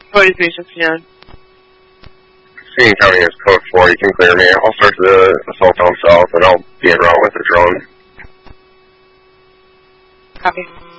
Cody 369. Seeing County is code 4. You can clear me. I'll start to the assault down south, and I'll be en route with the drone. Copy.